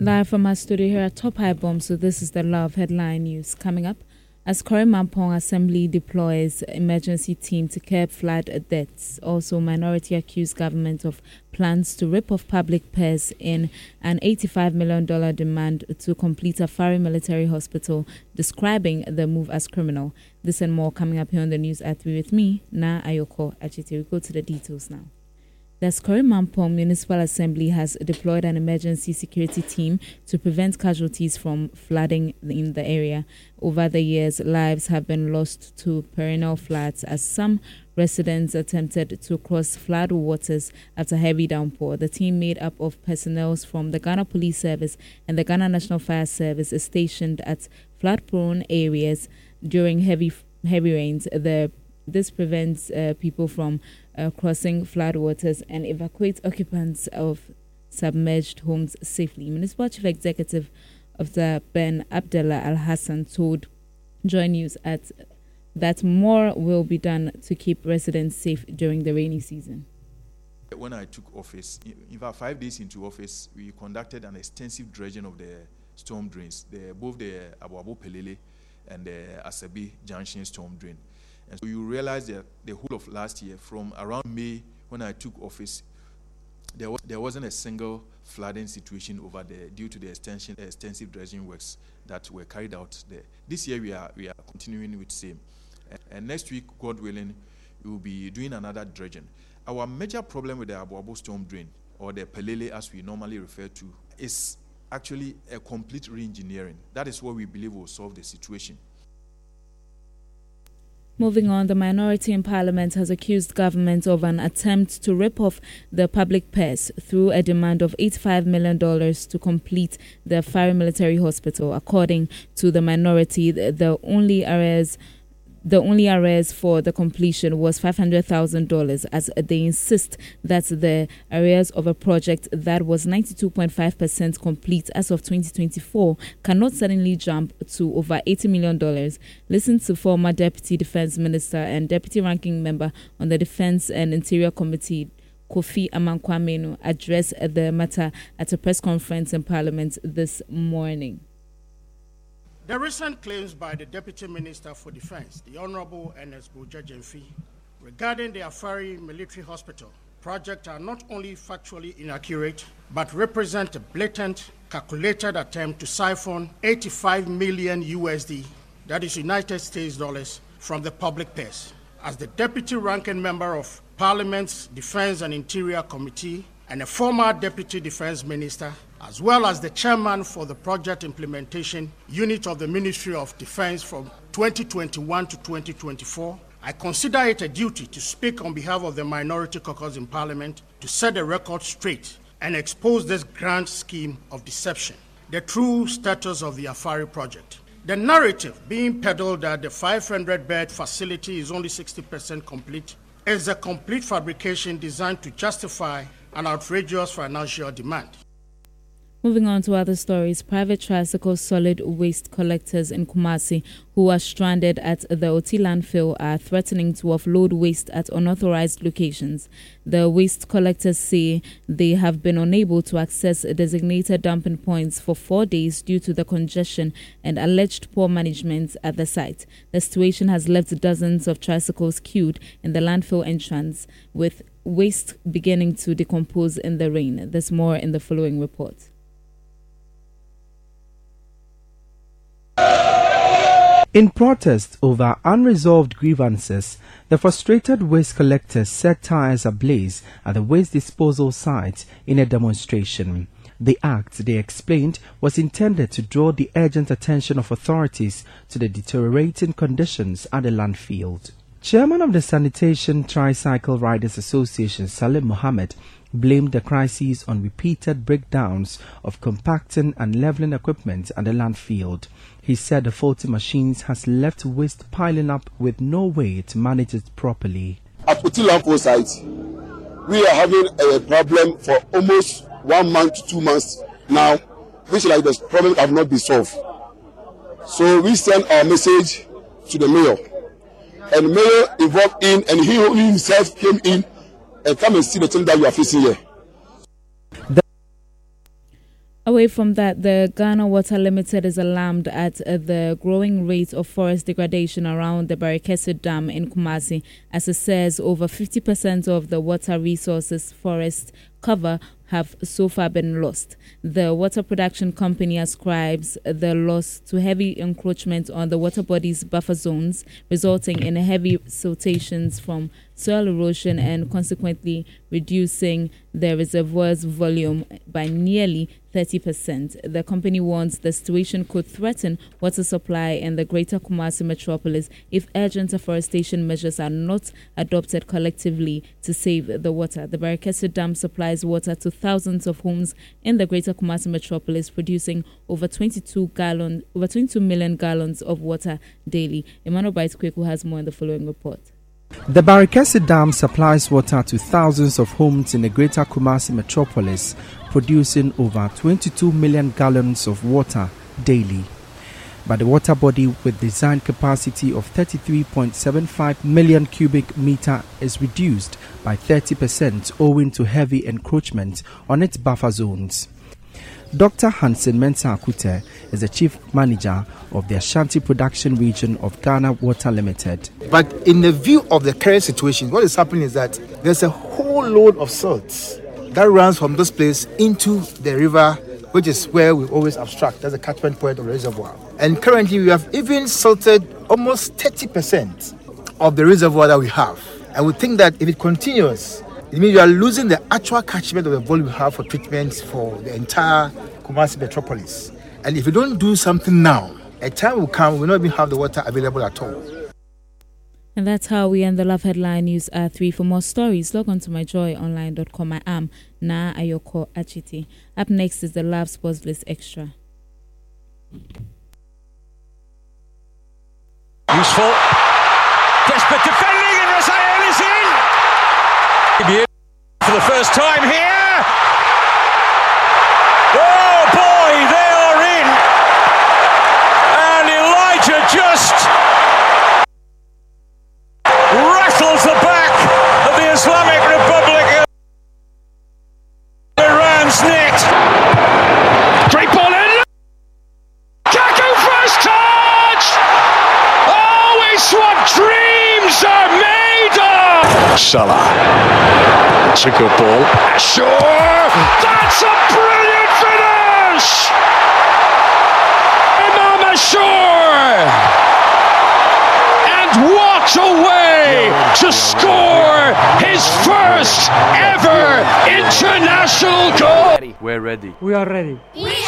Live from our studio here at Top High Bomb, so this is the Love headline news. Coming up, as Kore Mampong Assembly deploys emergency team to curb flood deaths. Also, minority accused government of plans to rip off public purse in an $85 million demand to complete Afari military hospital, describing the move as criminal. This and more coming up here on the news at 3 with me, Na Ayoko Achite. We go to the details now. The Kore Mampong Municipal Assembly has deployed an emergency security team to prevent casualties from flooding in the area. Over the years, lives have been lost to perennial floods as some residents attempted to cross flood waters after heavy downpour. The team, made up of personnel from the Ghana Police Service and the Ghana National Fire Service, is stationed at flood-prone areas during heavy rains. This prevents people from crossing floodwaters and evacuate occupants of submerged homes safely. Municipal Chief Executive of the Ben Abdallah Al Hassan told Joy News that more will be done to keep residents safe during the rainy season. When I took office, in fact 5 days into office, we conducted an extensive dredging of the storm drains, both the Abuabo Pelele and the Asabi Junction storm drain. And so you realize that the whole of last year, from around May when I took office, there wasn't a single flooding situation over there due to the extensive dredging works that were carried out there. This year we are continuing with same. And next week, God willing, we will be doing another dredging. Our major problem with the Abuabo storm drain, or the Pelele as we normally refer to, is actually a complete re-engineering. That is what we believe will solve the situation. Moving on, the minority in Parliament has accused government of an attempt to rip off the public purse through a demand of $85 million to complete the Afari military hospital. According to the minority, the only arrears for the completion was $500,000, as they insist that the arrears of a project that was 92.5% complete as of 2024 cannot suddenly jump to over $80 million. Listen to former Deputy Defense Minister and Deputy Ranking Member on the Defense and Interior Committee, Kofi Amankwamenu, address the matter at a press conference in Parliament this morning. The recent claims by the Deputy Minister for Defense, the Honorable Ernest Buja Jemfi, regarding the Afari Military Hospital project are not only factually inaccurate, but represent a blatant, calculated attempt to siphon $85 million USD, that is United States dollars, from the public purse. As the Deputy Ranking Member of Parliament's Defense and Interior Committee and a former Deputy Defense Minister, as well as the chairman for the project implementation unit of the Ministry of Defense from 2021 to 2024, I consider it a duty to speak on behalf of the minority caucus in Parliament to set the record straight and expose this grand scheme of deception, the true status of the Afari project. The narrative being peddled that the 500-bed facility is only 60% complete is a complete fabrication designed to justify an outrageous financial demand. Moving on to other stories, private tricycle solid waste collectors in Kumasi who are stranded at the Oti landfill are threatening to offload waste at unauthorized locations. The waste collectors say they have been unable to access designated dumping points for 4 days due to the congestion and alleged poor management at the site. The situation has left dozens of tricycles queued in the landfill entrance, with waste beginning to decompose in the rain. There's more in the following report. In protest over unresolved grievances, the frustrated waste collectors set tires ablaze at the waste disposal site in a demonstration. The act, they explained, was intended to draw the urgent attention of authorities to the deteriorating conditions at the landfill. Chairman of the Sanitation Tricycle Riders Association, Salim Mohammed, blamed the crisis on repeated breakdowns of compacting and leveling equipment at the landfill. He said the faulty machines has left waste piling up with no way to manage it properly. At Oti landfill site, we are having a problem for almost 1 month to 2 months now, which like the problem have not been solved. So we send our message to the mayor, and the mayor involved in, and he himself came in and come and see the thing that you are facing here. A Away from that, the Ghana Water Limited is alarmed at the growing rate of forest degradation around the Barekese Dam in Kumasi, as it says over 50% of the water resources forest cover have so far been lost. The water production company ascribes the loss to heavy encroachment on the water body's buffer zones, resulting in heavy siltations from soil erosion and consequently reducing the reservoir's volume by nearly 30%. The company warns the situation could threaten water supply in the greater Kumasi metropolis if urgent afforestation measures are not adopted collectively to save the water. The Barekese Dam supplies water to thousands of homes in the greater Kumasi metropolis, producing over 22 million gallons of water daily. Emmanuel Baitkweku has more in the following report. The Barekese Dam supplies water to thousands of homes in the greater Kumasi metropolis, producing over 22 million gallons of water daily. But the water body, with design capacity of 33.75 million cubic meter, is reduced by 30% owing to heavy encroachment on its buffer zones. Dr. Hansen Mensah Akute is the chief manager of the Ashanti Production Region of Ghana Water Limited. But in the view of the current situation, what is happening is that there's a whole load of silt that runs from this place into the river, which is where we always abstract. That's the catchment point of the reservoir. And currently we have even silted almost 30% of the reservoir that we have. And we think that if it continues, it means you are losing the actual catchment of the volume we have for treatments for the entire Kumasi metropolis. And if you don't do something now, a time will come, we'll not even have the water available at all. And that's how we end the Love Headline News at 3. For more stories, log on to myjoyonline.com. I am Na Ayoko Achiti. Up next is the Love Sports List Extra. Useful. Desperate defending, and Raziel is in. For the first time here. Oh boy, they are in. And Elijah just rattles the back of the Islamic Republic of Iran's net. Great ball in. Kaku first touch. Oh, it's what dreams are made of. Salah. It's a good ball. Sure. That's a brilliant finish. Imam Ashur. And what a way to score his first ever international goal. We're ready. We are ready. We